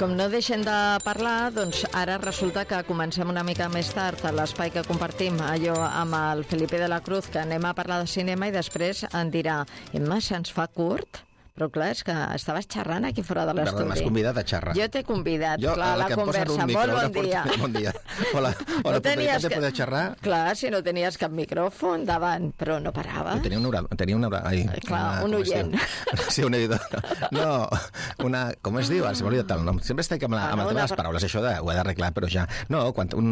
com no deixem de parlar, doncs ara resulta que comencem una mica més tard a l'espai que compartim allò amb el Felipe de la Cruz, que anem a parlar de cinema i després en dirà, Emma, se'ns fa curt? Però clar, és que estaves xerrant aquí fora de l'estudi. M'has convidat a xerrar. Jo t'he convidat, clar, a la conversa. Molt bon dia. Bon dia. Hola, l'oportunitat de poder xerrar. Clar, si no tenies cap micròfon davant, però no parava. Tenia un oient. Sí, un editor. No, com es diu? Se m'ha oblidat el nom. Sempre estic amb el tema de les paraules, això ho he d'arreglar, però ja... No,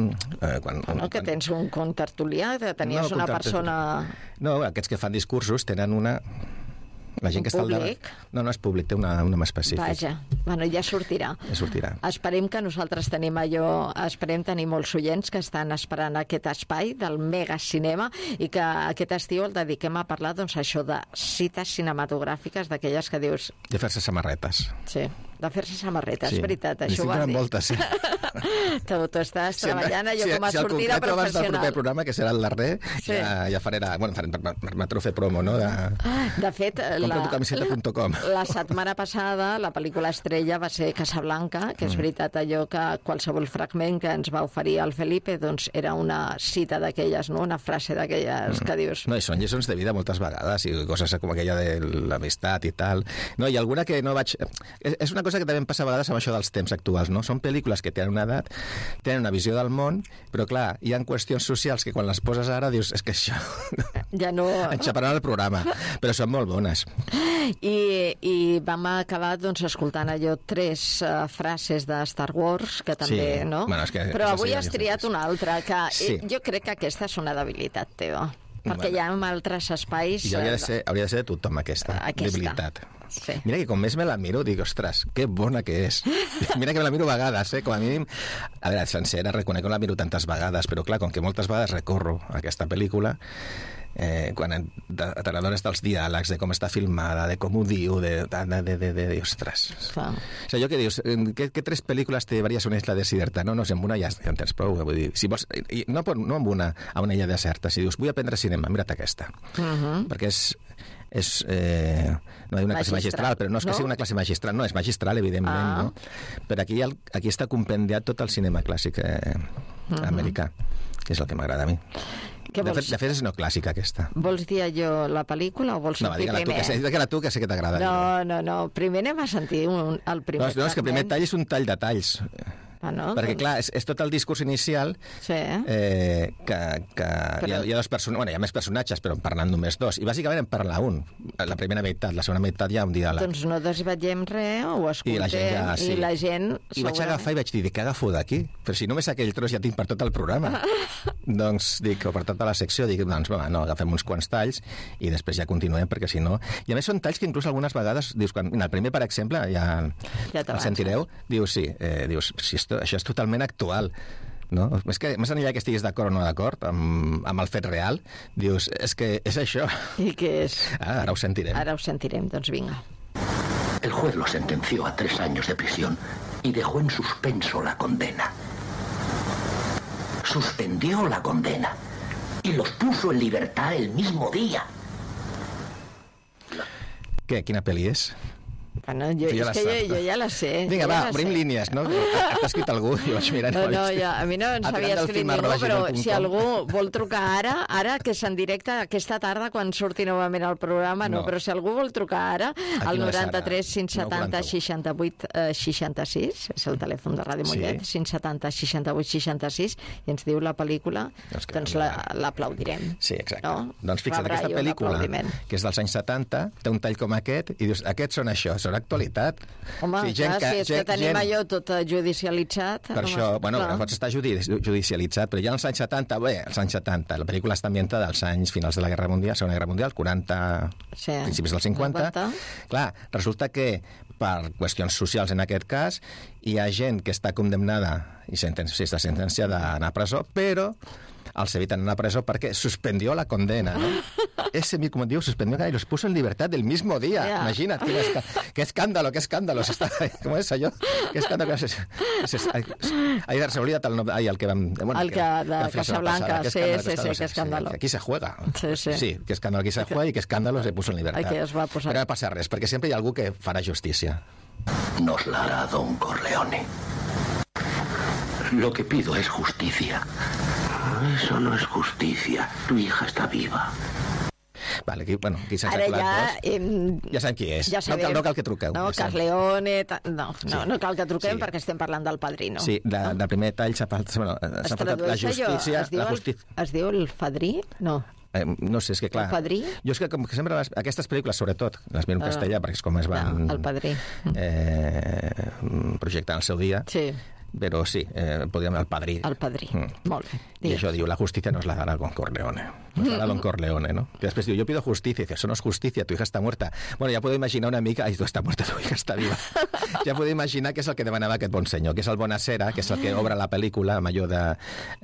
que tens un contertulià, que tenies una persona... No, aquests que fan discursos tenen una... La gent que està al davant... No és públic, té un nom específic. Vaja, bueno, ja sortirà. Esperem que nosaltres esperem tenir molts oients que estan esperant aquest espai del megacinema i que aquest estiu el dediquem a parlar, doncs, això de cites cinematogràfiques, d'aquelles que dius... De fer-se samarretes. Sí, de fer-se samarretes, és veritat, això ho has has dit. Moltes, sí. Tu estàs treballant allò com a sortida professional. Si el abans del proper programa, que serà el darrer, ja farem, permetré fer promo, no? De fet, completucamiseta.com. La setmana passada la pel·lícula estrella va ser Casablanca, que és veritat allò que qualsevol fragment que ens va oferir el Felipe doncs era una cita d'aquelles, no? Una frase d'aquelles que dius... No, i són lliçons de vida moltes vegades, i coses com aquella de l'amistat i tal. No, i alguna que no vaig... És una cosa que també em passa a vegades amb això dels temps actuals, no? Són pel·lícules que tenen una edat, tenen una visió del món, però clar, hi ha qüestions socials que quan les poses ara dius, és que això... Ja no... Enxaparan el programa, però són molt bones. I vam acabar doncs, escoltant allò 3 frases de Star Wars, que també, sí. No? Bueno, però avui has triat una altra, que jo crec que aquesta és una debilitat teva. Perquè hi ha altres espais... I hauria de ser de tothom, aquesta. Debilitat. Sí. Mira que com més me la miro, dic, ostres, que bona que és. Mira que me la miro vegades, com a mínim... A veure, sencera, reconec que no la miro tantes vegades, però clar, com que moltes vegades recorro a aquesta pel·lícula, quan t'adones dels diàlegs, de com està filmada, de com ho diu, ostres. Clar. O sigui, allò que dius, què 3 pel·lícules té varias una isla desierta? No, si amb una ja en tens prou. Vull dir, si vols, no amb una a una illa deserta, si dius, vull aprendre cinema, mira't aquesta. Perquè és no hi ha una classe magistral, però no és que sigui una classe magistral, no, és magistral, evidentment, no? Però aquí està compendiat tot el cinema clàssic americà, que és el que m'agrada a mi. De fet, és neoclàssica, aquesta. Vols dir allò, la pel·lícula, o vols sentir primer? No, digue-la tu, que sé que t'agrada. No. Primer anem a sentir el primer fragment. No, és que el primer tall és un tall de talls. Perquè, clar, és tot el discurs inicial que hi ha dos personatges, bueno, hi ha més personatges, però en parlant només 2, i bàsicament en parla un, la primera meitat, la segona meitat hi ha un diàleg. Doncs no desvetllem res, ho escoltem, i la gent... I vaig agafar i vaig dir, què agafo d'aquí? Però si només aquell tros ja tinc per tot el programa. Doncs dic, o per tota la secció, dic, doncs no, agafem uns quants talls i després ja continuem, perquè si no... I a més són talls que inclús algunes vegades, dius, en el primer, per exemple, ja el sentireu, dius, si això és totalment actual, no? És que més enllà que estiguis d'acord o no d'acord amb el fet real, dius, és que és això. I què és? Ara ho sentirem. Doncs vinga. El juez lo sentenció a 3 años de prisión y dejó en suspenso la condena. Suspendió la condena y los puso en libertad el mismo día. Què? Quina pel·li és? Bueno, jo ja la sé. Vinga, obrim línies, no? T'ha escrit algú? Jo vaig mirar. No, a mi no ens havia escrit ningú, però si algú vol trucar ara que és en directe aquesta tarda quan surti novament el programa, no, però si algú vol trucar ara, al 93 570 68 66, és el telèfon de Ràdio Mollet, 570 68 66, i ens diu la pel·lícula, doncs l'aplaudirem. Sí, exacte. Doncs fixa't, aquesta pel·lícula, que és dels anys 70, té un tall com aquest, i dius, aquests són això, són actualitat. Home, si és que tenim allò tot judicialitzat... Per això, bueno, pots estar judicialitzat, però ja als anys 70, als anys 70, la pel·lícula està ambientada als anys finals de la Guerra Mundial, Segona Guerra Mundial, 40, principis dels 50. Clar, resulta que per qüestions socials en aquest cas, hi ha gent que està condemnada i està sentenciada a anar a presó, però els eviten anar a presó perquè suspendió la condena, ¿no? Ese mismo día suspendió y los puso en libertad el mismo día. Yeah. Imagínate, qué escándalo. ¿Cómo es allò? Qué escándalo. Ahí se olvida el que vam... El que de Casablanca, sí, qué escándalo. Aquí se juega. Sí, qué escándalo aquí se juega y qué escándalo se puso en libertad. Aquí es va posar. Però no passa res, perquè sempre hi ha algú que farà justícia. Nos la hará Don Corleone. Lo que pido es justicia. Eso no es justicia. Tu hija está viva. Vale, aquí se'ns ara ja sabem qui és. Ja sabem. No cal que truqueu. No, Corleone... No cal que truquem perquè estem parlant del Padrino. Sí, de primer tall s'ha faltat la justícia... Es diu el Fadrí? No. No sé, és que clar... El Padrí? Jo és que com que sempre aquestes pel·lícules, sobretot, les miro en castellà, perquè és com es van... El Padrí. Projectar el seu dia. Sí. Però sí, podríem el Padrí. El Padrí, molt bé. I això diu, la justicia nos la dará Don Corleone. Nos dará Don Corleone, ¿no? Que després diu, yo pido justicia, y dice, eso no es justicia, tu hija está muerta. Bueno, ja puedo imaginar una mica, ai, tu està muerta, tu hija està viva. Ja puedo imaginar que és el que demanava aquest bon senyor, que és el Bonasera, que és el que obre la pel·lícula, amb allò de...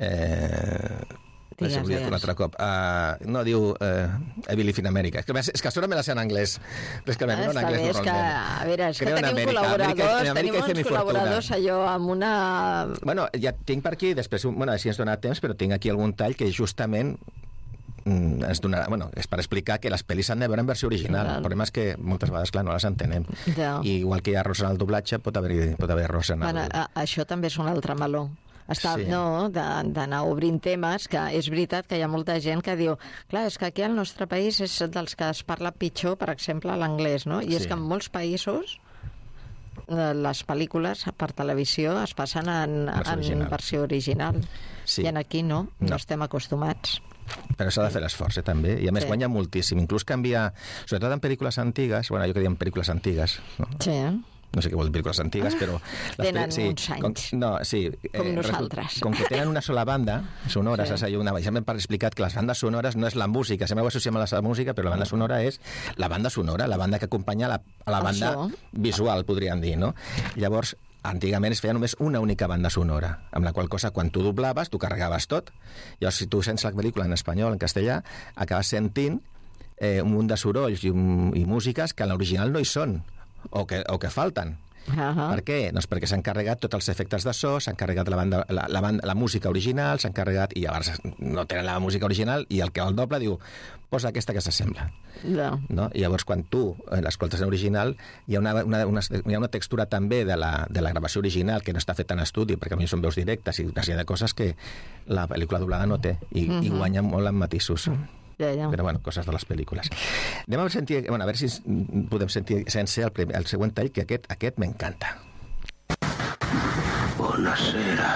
Digues. Un altre cop. No, diu Believe in America. És que sort me la sé en anglès. És que no en anglès normalment. A veure, és que tenim uns col·laboradors allò amb una... Bueno, ja tinc per aquí, després, si ens dona temps, però tinc aquí algun tall que justament ens donarà, és per explicar que les pel·lis s'han de veure en versió original. El problema és que moltes vegades, clar, no les entenem. I igual que hi ha errors en el doblatge, pot haver errors en el... Això també és un altre meló. D'anar obrint temes, que és veritat que hi ha molta gent que diu, clar, és que aquí al nostre país és dels que es parla pitjor, per exemple, l'anglès, no? I és que en molts països les pel·lícules per televisió es passen en versió original. I aquí no estem acostumats. Però s'ha de fer l'esforç, també. I a més guanya moltíssim. Inclús canviar, sobretot en pel·lícules antigues, jo que diem pel·lícules antigues, no? Sí, no sé què vol dir pel·lícules antigues, però... Tenen uns anys. Com nosaltres. Com que tenen una sola banda sonora, ja m'he explicat que les bandes sonores no és la música, sempre ho associem a la música, però la banda sonora és la banda sonora, la banda que acompanya a la banda visual, podríem dir, no? Llavors, antigament es feia només una única banda sonora, amb la qual cosa, quan tu doblaves, tu carregaves tot. Llavors, si tu sents la pel·lícula en espanyol, en castellà, acabes sentint un munt de sorolls i músiques que en l'original no hi són, o que falten. Per què? Doncs perquè s'han carregat tots els efectes de so, s'han carregat la música original, s'han carregat, i llavors no tenen la música original, i el que el doble diu, posa aquesta que s'assembla. No? I llavors, quan tu l'escoltes en original, hi ha una textura també de la gravació original que no està feta en estudi, perquè a mi són veus directes i una sèrie de coses que la pel·lícula doblada no té, i guanya molt en matisos. Però, coses de les pel·lícules. Anem a sentir, a veure si podem sentir sense el següent tall, que aquest m'encanta. Buonasera.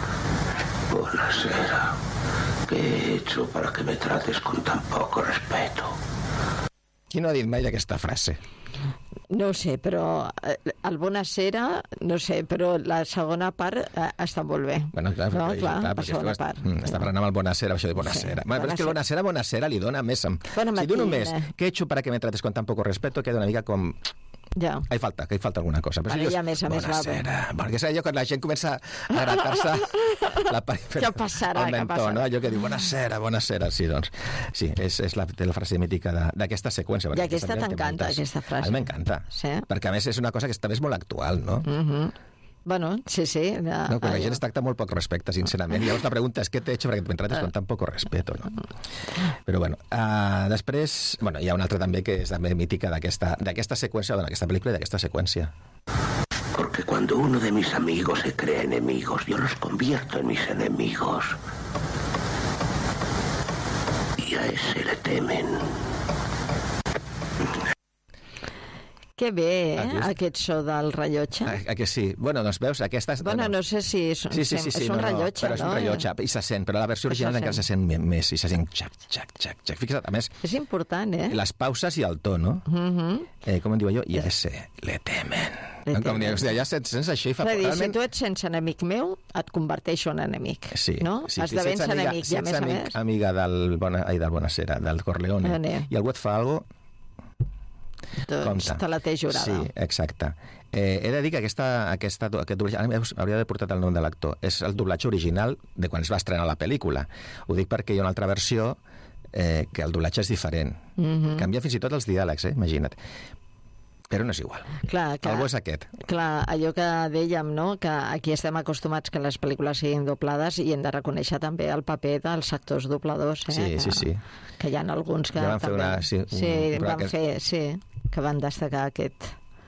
¿Qué he hecho para que me trates con tan poco respeto? Qui no ha dit mai aquesta frase? No sé, però el Bonasera, no sé, però la segona part està molt bé. Bueno, clar, la segona part. Està parlant amb el Bonasera, això de Bonasera. Però és que el Bonasera li dona més... Si diu només, ¿qué he hecho para que me trates con tan poco respeto? Queda una mica com... Ja. Que hi falta alguna cosa. Però ja més a més va bé. Perquè és allò quan la gent comença a gratar-se la Què passarà? el mentó, no? Allò que diu, bonasera. Sí, doncs, sí, és la frase mítica d'aquesta seqüència. I aquesta t'encanta, aquesta frase. A mi m'encanta, perquè a més és una cosa que també és molt actual, no? Bueno, sí. No, que la gent es tracta molt poc respecte, sincerament. Llavors la pregunta és què t'he hecho perquè me trates con tan poco respeto, no? Però bueno, després, hi ha una altra també que és també mítica d'aquesta seqüència, d'aquesta pel·lícula i d'aquesta seqüència. Porque cuando uno de mis amigos se cree enemigos, yo los convierto en mis enemigos. Y a ese le temen. Que bé, aquest so del rellotge. Que sí. Bueno, doncs veus, aquesta... no sé si és un rellotge, però és un rellotge, i se sent, però la versió original encara se sent més, i se sent xac. Fixa't, a més... És important, les pauses i el to, no? Com en diu allò? I a ese le temen. Ja sents això i fa... Si tu ets sense enemic meu, et converteixo en enemic. No? Esdevens enemic, i a més a més... Amiga del Bonasera, del Corleone, i algú et fa alguna cosa... Doncs te la té jurada. Sí, exacte. He de dir que aquest doblatge, hauria d'haver portat el nom de l'actor, és el doblatge original de quan es va estrenar la pel·lícula. Ho dic perquè hi ha una altra versió que el doblatge és diferent. Canvia fins i tot els diàlegs, imagina't. Però no és igual. El bo és aquest. Clar, allò que dèiem, no?, que aquí estem acostumats que les pel·lícules siguin doblades i hem de reconèixer també el paper dels actors dobladors. Sí. Que hi ha alguns que ja van també... fer que van destacar aquest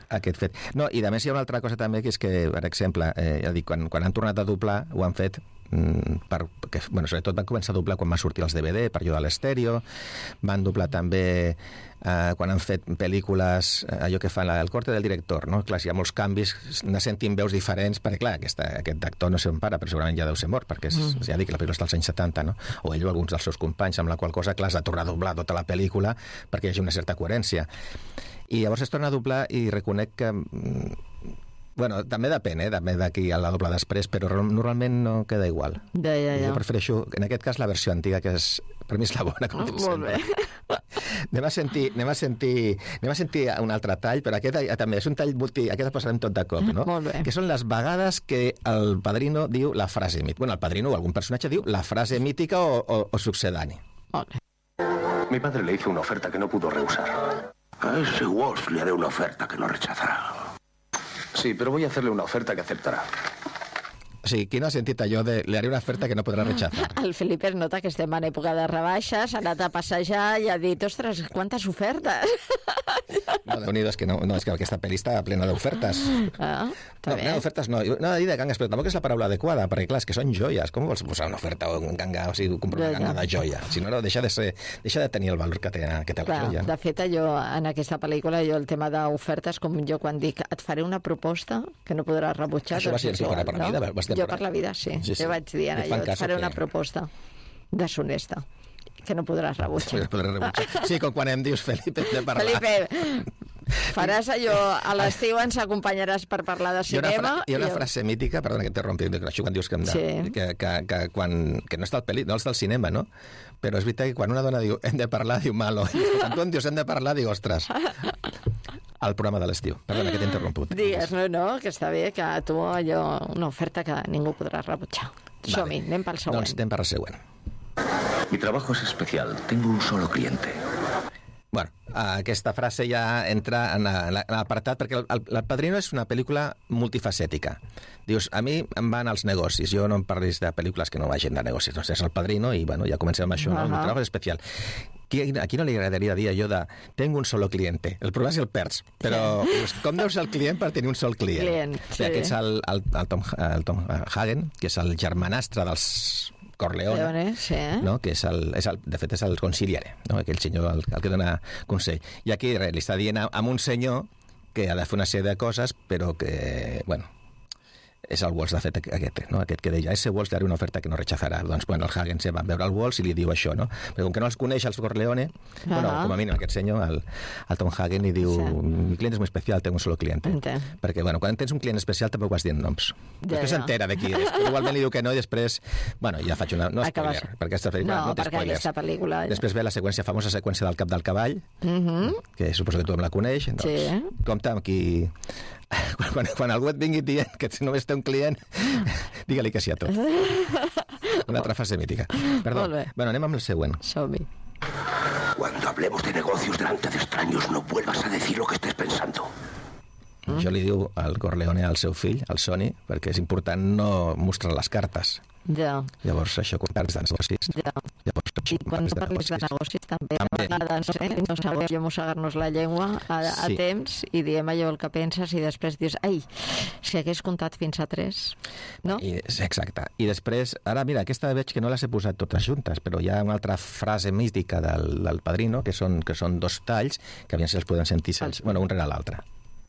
aquest fet. No, i a més hi ha una altra cosa també, que és que, per exemple, ja dic, quan han tornat a doblar, ho han fet perquè, sobretot van començar a doblar quan van sortir els DVD per ajudar a l'estèreo, van doblar també quan han fet pel·lícules, allò que fan el corte del director, no? Clar, hi ha molts canvis, anar sentint veus diferents, perquè clar, aquest actor no sé on para, però segurament ja deu ser mort, perquè ja dic que la pel·lícula està als anys 70, no? O ell o alguns dels seus companys, amb la qual cosa, clar, has de tornar a doblar tota la pel·lícula perquè hi hagi una certa coherència. I llavors es torna a doblar i reconec que bueno, també depèn, també de qui la dobla després, però normalment no queda igual. Ja. Jo prefereixo, en aquest cas, la versió antiga, que és, per mi és la bona, com molt bé. Anem a sentir un altre tall, però aquest també és un tall aquest el posarem tot de cop, no? Molt bé. Que són les vegades que el padrino diu la frase mítica. Bueno, el padrino o algun personatge diu la frase mítica o succedani. Molt bé. Mi padre le hizo una oferta que no pudo rehusar. A ese Walsh le haré una oferta que no rechazará. Sí, pero voy a hacerle una oferta que aceptarà. Sí, qui no ha sentit allò de le haré una oferta que no podrà rechazar? El Felip es nota que estem en època de rebaixes, ha anat a passejar i ha dit, ostres, quantes ofertes! No, Déu-n'hi-do, és que aquesta pel·li està plena d'ofertes. Està bé. Ofertes no, no he dit de gangues, però tampoc és la paraula adequada, perquè clar, és que són joies. Com vols posar una oferta o un ganga, o sigui, comprar una ganga de joia? Si no, deixa de tenir el valor que té la joia. De fet, allò, en aquesta pel·lícula, el tema d'ofertes, com jo quan dic, et faré una proposta que no podràs rebutjar. Això va ser per la vida, jo per la vida, sí. Jo vaig dir, jo et faré una proposta deshonesta que no podràs rebutjar. Sí, com quan em dius, Felipe, hem de parlar. Felipe, faràs allò, a l'estiu ens acompanyaràs per parlar de cinema. Hi ha una frase mítica, perdona que t'interrompi, quan dius que no està al cinema, no? Però és veritat que quan una dona diu hem de parlar, diu malo. Quan tu em dius hem de parlar, diu ostres. Al programa de l'estiu. Perdona, que t'he interromput. Digues, no, que està bé, que tu allò, una oferta que ningú podrà rebutjar. Som-hi, anem pel següent. Doncs anem per la següent. Mi trabajo es especial. Tengo un solo cliente. Bueno, aquesta frase ja entra en l'apartat, perquè el Padrino és una pel·lícula multifacètica. Dius, a mi em van als negocis, jo no em parlis de pel·lícules que no vagin de negocis, doncs és el Padrino i bueno, ja comencem amb això, no? Mi trabajo es especial. A qui no li agradaria dir allò de tengo un solo cliente? El problema és el perds, però com deu ser el client per tenir un sol client? Aquest és el Tom Hagen, que és el germanastre dels Corleone, sí. No? Que de fet és el consigliere, no? Aquell senyor el que dona consell. I aquí li està dient a un senyor que ha de fer una sèrie de coses, però que, bueno, és el Walsh, de fet, aquest que deia, ese Walsh li haré una oferta que no rechazarà. Doncs, bueno, el Hagen se va veure el Walsh i li diu això, no? Perquè com que no els coneix els Corleone, bueno, com a mínim aquest senyor, el Tom Hagen, li diu, mi client és muy especial, tengo un solo cliente. Perquè, bueno, quan tens un client especial tampoc vas dient noms. Després s'entera de qui és. Igualment li diu que no i després, bueno, ja faig una... No spoiler, perquè aquesta pel·lícula no té spoilers. Aquesta pel·lícula... Després ve la famosa seqüència del cap del cavall, que suposo que tothom la coneix. Doncs, compte amb qui... Quan algú et vingui dient que només té un client, digue-li que sí a tot. Una altra frase mítica. Perdó. Bueno, anem amb el següent. Som-hi. Cuando hablemos de negocios delante de extraños, no vuelvas a decir lo que estés pensando. Jo li diu al Corleone al seu fill, al Sonny, perquè és important no mostrar les cartes. Ja. Llavors, això, quan parles de negocis... Ja. I quan parles de negocis, també a vegades no sabem mossegar-nos la llengua a temps i diem allò el que penses i després dius, ai, si hagués comptat fins a 3, no? Exacte. I després, ara, mira, aquesta veig que no les he posat totes juntes, però hi ha una altra frase mística del Padrino, que són dos talls, que aviam si els podem sentir, bueno, un rere l'altre.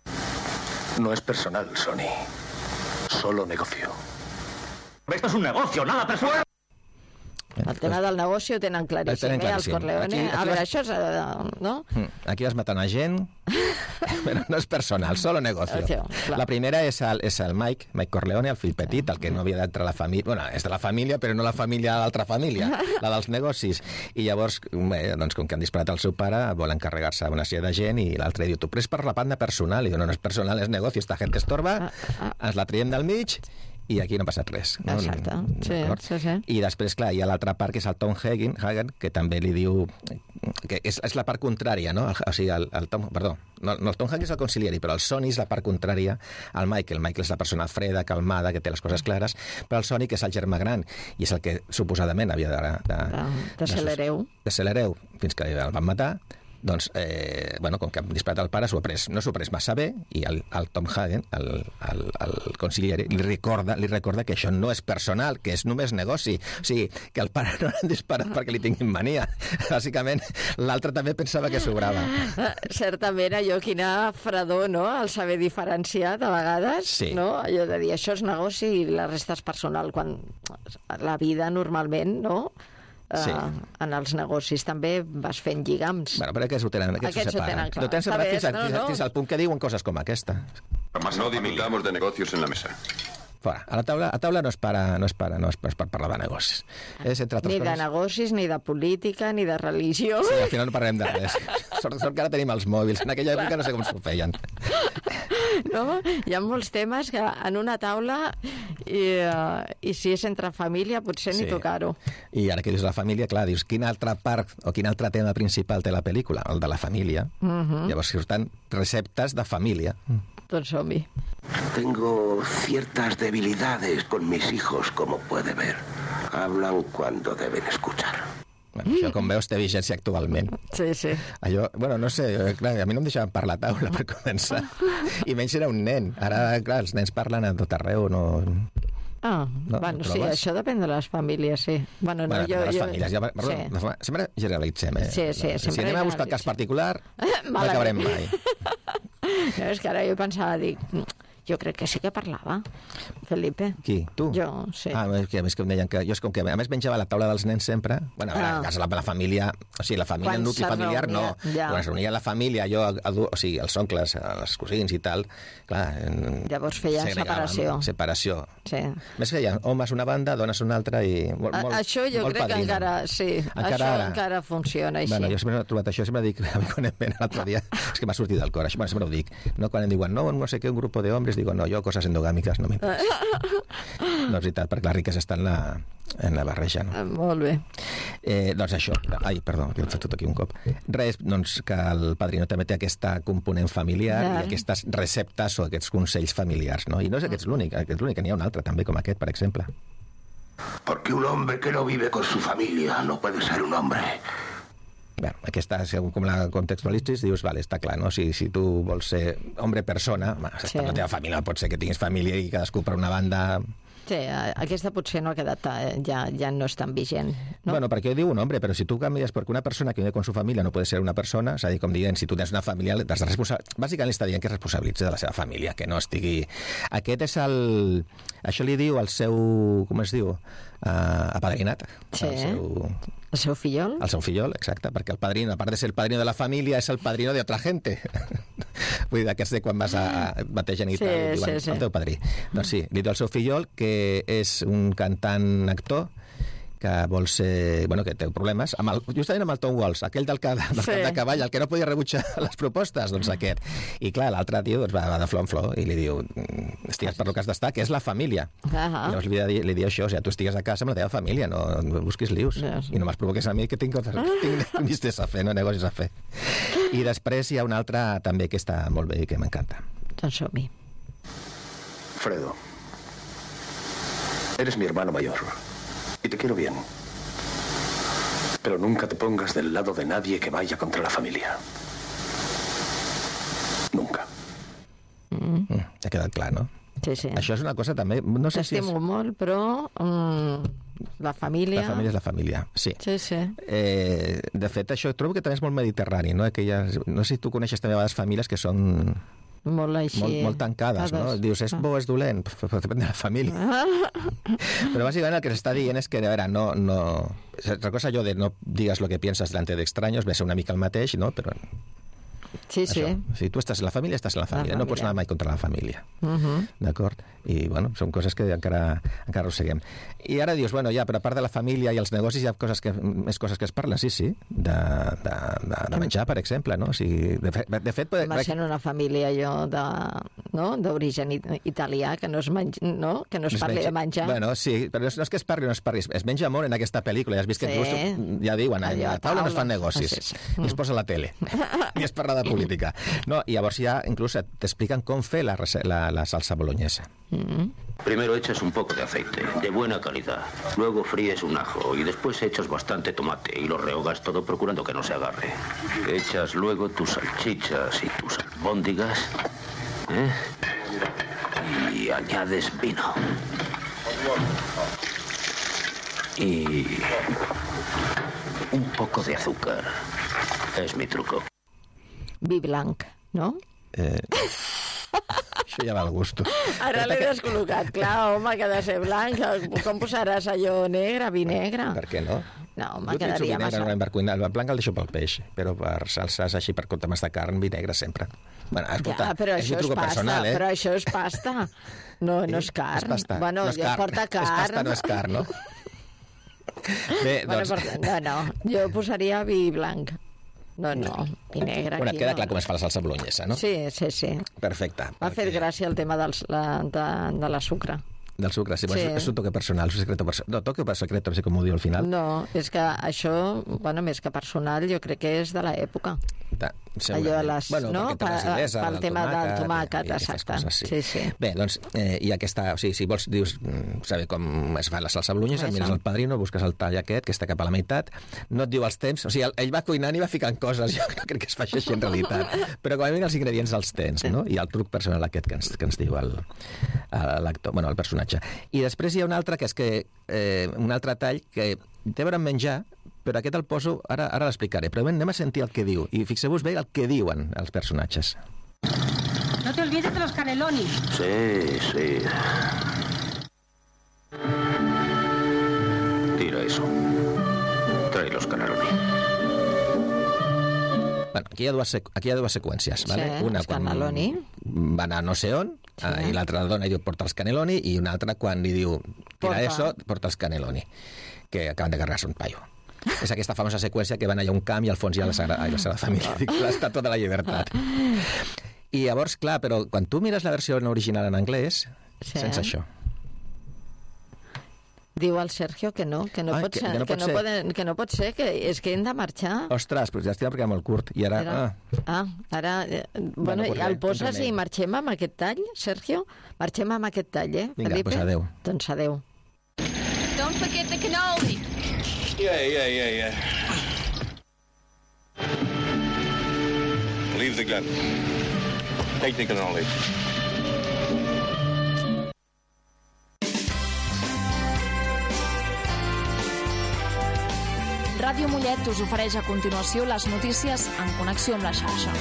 No es personal, Sonny. Solo negocio. Esto es un negocio, nada personal. El tema del negoci ho tenen claríssim, els Corleone. A veure, això és... no? Aquí vas matant a gent, però no és personal, solo negocio. La primera és el Mike Corleone, el fill petit, el que no havia d'entrar a la família... Bueno, és de la família, però no la família de l'altra família, la dels negocis. I llavors, doncs, com que han disparat el seu pare, vol encarregar-se una sèrie de gent i l'altre diu, tu pres per la banda personal. I diu, no és personal, és negoci, esta gent estorba, ens la traiem del mig... i aquí no ha passat res. No? Exacte, sí. I després, clar, hi ha l'altra part, que és el Tom Hagen, que també li diu... que és la part contrària, no? O sigui, el Tom... Perdó, no, el Tom Hagen és el consiglieri, però el Sonny és la part contrària al Michael. El Michael és la persona freda, calmada, que té les coses clares, però el Sonny, que és el germà gran, i és el que suposadament havia de ser l'hereu. De ser l'hereu, fins que el van matar, doncs, com que han disparat el pare, no s'ho ha pres massa bé, i el Tom Hagen, el consigliere, li recorda que això no és personal, que és només negoci. O sigui, que el pare no l'han disparat perquè li tinguin mania. Bàsicament, l'altre també pensava que sobrava. Certament, allò, quina fredor, no?, el saber diferenciar de vegades, sí. No? Allò de dir, això és negoci i la resta és personal, quan la vida normalment, no?, sí. En els negocis també vas fent lligams. Bueno, però aquests ho tenen clar. Ho tenen separat fins al punt que diuen coses com aquesta. No dimitamos de negocios en la mesa. Fora. A la taula no és per parlar de negocis. Ni de negocis, ni de política, ni de religió. Sí, al final no parlem de res. Sort que ara tenim els mòbils. En aquella època no sé com s'ho feien. No? Hi ha molts temes que en una taula, i si és entre família, potser ni tocar-ho. I ara que dius la família, clar, dius quina altra part o quin altre tema principal té la pel·lícula? El de la família. Llavors surten receptes de família. Doncs som-hi. Tengo ciertas debilidades con mis hijos, como puede ver. Hablan cuando deben escuchar. Bueno, això, com veus, té vigència actualment. Sí, sí. Allò, no sé, clar, a mi no em deixaven parlar a taula per començar. I menys era un nen. Ara, clar, els nens parlen a tot arreu, no... Bueno, sí, això depèn de les famílies, sí. Bueno, de les famílies. Sempre generalitzem, Sí, sempre. Si anem a buscar el cas particular, no acabarem mai. És que ara jo pensava, jo crec que sí que parlava, Felipe. Qui? Tu? Jo, sí. A més que em deien que... Jo és com que, a més, menjava a la taula dels nens sempre. Bueno, a casa la família... O sigui, la família, el nucli familiar, no. Quan es reunia la família, o sigui, els oncles, els cosins i tal, clar... Llavors feien separació. Sí. Més feien homes una banda, dones una altra i... Això jo crec que encara... Sí, això encara funciona així. Bueno, jo sempre he trobat això, sempre dic... Quan em ven l'altre dia... És que m'ha sortit del cor, això sempre ho dic. Quan em diuen, no sé què, un grup de hombres, digo, no, yo cosas endogàmiques no m'interessa. No és veritat, perquè la riquesa està en la barreja, no? Molt bé. Doncs això... Ai, perdó, que he fet tot aquí un cop. Res, doncs, que el Padrino també té aquesta component familiar i aquestes receptes o aquests consells familiars, no? I no és aquest l'únic, que n'hi ha un altre també, com aquest, per exemple. Porque un hombre que no vive con su familia no puede ser un hombre. Bé, aquesta, segons com la contextualitzis, dius, vale, està clar, no? Si tu vols ser home-persona, per la teva família, pot ser que tinguis família i cadascú per una banda... Sí, aquesta potser no ha quedat, ja no és tan vigent, no? Bueno, perquè jo diu un hombre, però si tu canvies perquè una persona que vive con su família no pot ser una persona, és a dir, com dient, si tu tens una família, bàsicament està dient que es responsabilitza de la seva família, que no estigui... Aquest és el... Això li diu el seu... Com es diu? Apadrinat. Sí. El seu fillol? El seu fillol, exacte, perquè el padrino, a part de ser el padrino de la família, és el padrino de otra gente. Vull dir, d'aquests de quan vas a bategen i tal, diuen, el teu padrí. Doncs sí, li diu el seu fillol, que és un cantant actor, que vol ser... Bueno, que té problemes, justament amb el Tom Walsh, aquell del cap de cavall, el que no podia rebutjar les propostes, doncs aquest. I clar, l'altre tio doncs, va de flor en flor i li diu, estigues per lo que has d'estar, que és la família. I llavors li diu això, o sigui, tu estigues a casa amb la teva família, no busquis lius. I no m'esprovoques a mi, que tinc vistes a fer, no negocis a fer. I després hi ha un altre també que està molt bé i que m'encanta. Doncs som-hi. Fredo, eres mi hermano mayor. Y te quiero bien. Pero nunca te pongas del lado de nadie que vaya contra la familia. Nunca. Ha quedat clar, no? Sí, sí. Això és una cosa també... No sé T'estimo molt, però la família... La família és la família, sí. Sí, sí. De fet, això trobo que també és molt mediterrani, no? No sé si tu coneixes també a vegades famílies que són... Molt així... Molt tancades, no? Dius, és bo, és dolent, depèn de la família. Però bàsicament el que s'està dient és que, a veure, no... Otra cosa allò de no digues lo que piensas delante de extraños, ve a ser una mica el mateix, no? Però... Sí, sí. Si tu estàs en la família, estàs en la família. No pots anar mai contra la família. D'acord? I, bueno, són coses que encara arrosseguem. I ara dius, bueno, ja, però a part de la família i els negocis hi ha més coses que es parlen, sí, de menjar, per exemple, no? O sigui, de fet... Vaig en una família, d'origen italià, que no es parli de menjar. Bueno, sí, però no és que es parli o no es parli, es menja molt en aquesta pel·lícula, ja has vist que ja diuen, a la taula no es fan negocis, ni es posa a la tele, ni es parla de política. No, i llavors ja inclús t'expliquen com fer la salsa bolognesa. Primero echas un poco de aceite, de buena calidad. Luego fríes un ajo y después echas bastante tomate y lo rehogas todo procurando que no se agarre. Echas luego tus salchichas y tus albóndigas, y añades vino. Y un poco de azúcar. És mi truco. Vi blanc, no? Això ja va al gusto. Ara l'he descol·locat. Clar, home, que ha de ser blanc. Com posaràs allò negre, vi negre? Per què no? No, home, quedaria massa... El blanc el deixo pel peix, però per salses així, per temes de carn, vi negre sempre. Bueno, escolta, ja, però això és pasta, personal, però això és pasta. No, no és carn. És pasta. Bueno, no és carn. Porta carn. És pasta, no és carn, no? Bé, doncs... No, jo posaria vi blanc. No, vi negre. Bueno, queda clar com es fa la salsa boloñesa, no? Sí. Perfecte. M'ha fet gràcia el tema de la sucre. Del sucre, sí. És un toque personal, un secreto personal. No, toque per secreto, no sé com ho diu al final. No, és que això, bueno, més que personal, jo crec que és de l'època. Allò de les... Bueno, no? Pel tema del tomàquet, exacte. Coses, sí. Bé, doncs, i aquesta... O sigui, si vols, dius, saber com es fa la salsa boloñesa, mires el Padrino, busques el tall aquest, que està cap a la meitat, no et diu els temps, o sigui, ell va cuinant i va ficant coses, jo no crec que es faci així en realitat, però com a mínim els ingredients els tens, no? I el truc personal aquest que ens diu l'actor, bueno, el personatge. I després hi ha un altre, que és que un altre tall que té a veure amb menjar, però aquest el poso, ara l'explicaré, però anem a sentir el que diu, i fixeu-vos bé el que diuen els personatges. No te olvides de los canelonis. Sí. Tira eso. Trae los canelonis. Bueno, aquí hi ha dues seqüències, ¿vale? Sí, una quan van a no sé on, i l'altra dona i diu porta els caneloni, i una altra quan li diu tira eso, porta els caneloni, que acaben de carregar-se un paio. És aquesta famosa seqüència que van allà a un camp i al fons hi ha la Sagrada Família, l'Estàtua de la Llibertat. I llavors, clar, però quan tu mires la versió original en anglès, sense això. Diu el Sergio que no pot ser, que és que hem de marxar. Ostres, però ja estic perquè era molt curt. I ara... Bueno, el poses i marxem amb aquest tall, Sergio? Marxem amb aquest tall, Vinga, Felipe? Doncs adeu. Doncs adeu. Don't forget the cannoli. Yeah. Leave the gun. Take the cannoli. Ràdio Mollet us ofereix a continuació les notícies en connexió amb la xarxa.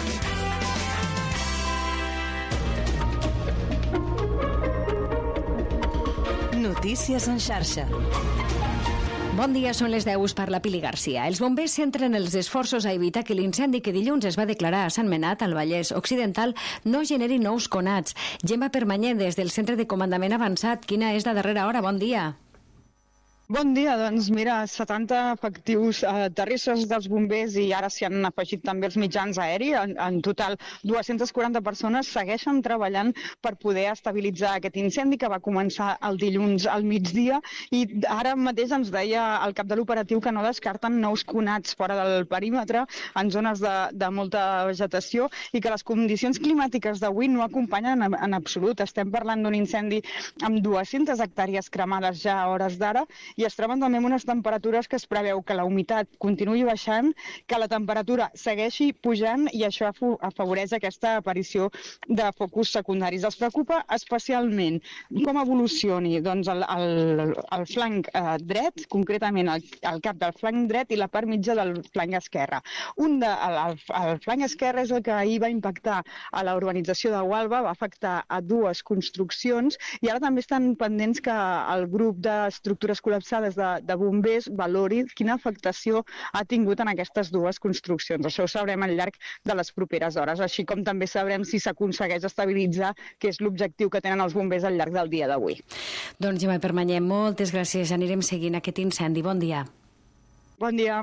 Notícies en xarxa. Bon dia, són les 10, per la Pili Garcia. Els bombers centren els esforços a evitar que l'incendi que dilluns es va declarar a Sant Menat, al Vallès Occidental, no generi nous conats. Gemma Permanyer, des del Centre de Comandament Avançat. Quina és la darrera hora? Bon dia. Bon dia, doncs mira, 70 efectius terrestres dels bombers i ara s'hi han afegit també els mitjans aeris. En total, 240 persones segueixen treballant per poder estabilitzar aquest incendi que va començar el dilluns al migdia i ara mateix ens deia el cap de l'operatiu que no descarten nous conats fora del perímetre en zones de molta vegetació i que les condicions climàtiques d'avui no acompanyen en absolut. Estem parlant d'un incendi amb 200 hectàrees cremades ja a hores d'ara i es troben també amb unes temperatures que es preveu que la humitat continuï baixant, que la temperatura segueixi pujant i això afavoreix aquesta aparició de focus secundaris. Els preocupa especialment com evolucioni doncs, el flanc dret, concretament el cap del flanc dret i la part mitja del flanc esquerre. El flanc esquerre és el que ahir va impactar a la urbanització de Gualba, va afectar a 2 construccions i ara també estan pendents que el grup d'estructures col·lapsades de bombers valori quina afectació ha tingut en aquestes 2 construccions. Això ho sabrem al llarg de les properes hores, així com també sabrem si s'aconsegueix estabilitzar, que és l'objectiu que tenen els bombers al llarg del dia d'avui. Doncs Gemma Permanyer, moltes gràcies. Anirem seguint aquest incendi. Bon dia. Bon dia.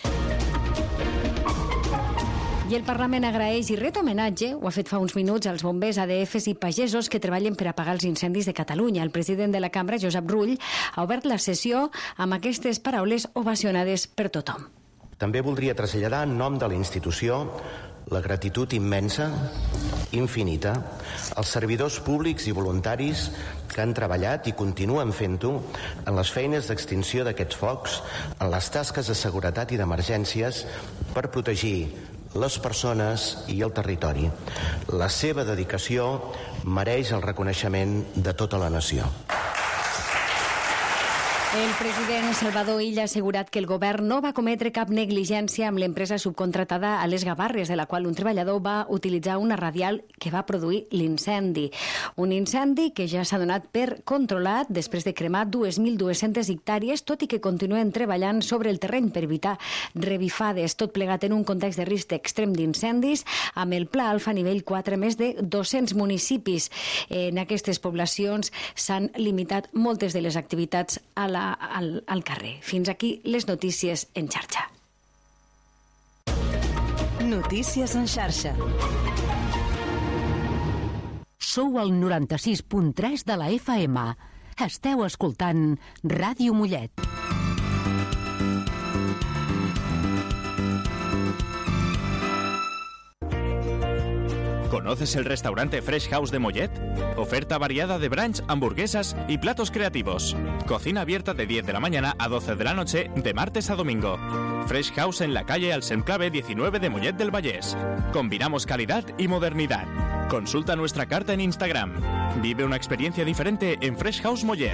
I el Parlament agraeix i ret homenatge, ho ha fet fa uns minuts, als bombers, ADFs i pagesos que treballen per apagar els incendis de Catalunya. El president de la cambra, Josep Rull, ha obert la sessió amb aquestes paraules ovacionades per tothom. També voldria traslladar en nom de la institució la gratitud immensa infinita als servidors públics i voluntaris que han treballat i continuen fent-ho en les feines d'extinció d'aquests focs, en les tasques de seguretat i d'emergències per protegir les persones i el territori. La seva dedicació mereix el reconeixement de tota la nació. El president Salvador Illa ha assegurat que el govern no va cometre cap negligència amb l'empresa subcontratada a les Gavarres, de la qual un treballador va utilitzar una radial que va produir l'incendi. Un incendi que ja s'ha donat per controlat després de cremar 2.200 hectàrees, tot i que continuen treballant sobre el terreny per evitar revifades, tot plegat en un context de risc extrem d'incendis, amb el Pla Alfa nivell 4, més de 200 municipis. En aquestes poblacions s'han limitat moltes de les activitats al carrer. Fins aquí les notícies en xarxa. Notícies en xarxa. Sou al 96.3 de la FM. Esteu escoltant Ràdio Mollet. ¿Conoces el restaurante Fresh House de Mollet? Oferta variada de brunch, hamburguesas y platos creativos. Cocina abierta de 10 de la mañana a 12 de la noche, de martes a domingo. Fresh House en la calle Alsenclave 19 de Mollet del Vallès. Combinamos calidad y modernidad. Consulta nuestra carta en Instagram. Vive una experiencia diferente en Fresh House Mollet.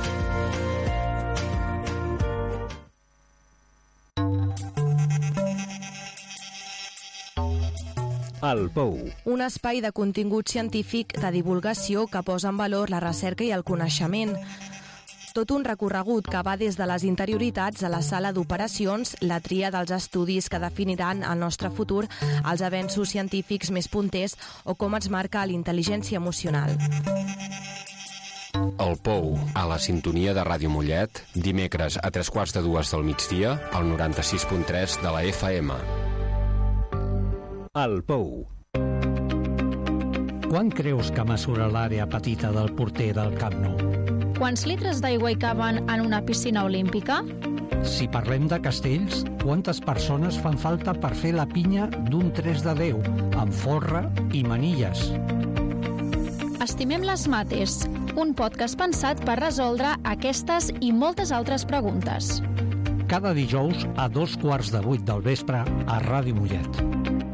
El Pou. Un espai de contingut científic de divulgació que posa en valor la recerca i el coneixement. Tot un recorregut que va des de les interioritats a la sala d'operacions, la tria dels estudis que definiran el nostre futur, els avenços científics més punters o com ens marca l'intel·ligència emocional. El Pou, a la sintonia de Ràdio Mollet, dimecres a 3:45 del migdia, al 96.3 de la FM. El Pou. Quan creus que mesura l'àrea petita del porter del Camp Nou? Quants litres d'aigua hi caben en una piscina olímpica? Si parlem de castells, quantes persones fan falta per fer la pinya d'un 3 de 10, amb folre i manilles? Estimem les mates, un podcast pensat per resoldre aquestes i moltes altres preguntes. Cada dijous a 7:15 del vespre a Ràdio Mollet.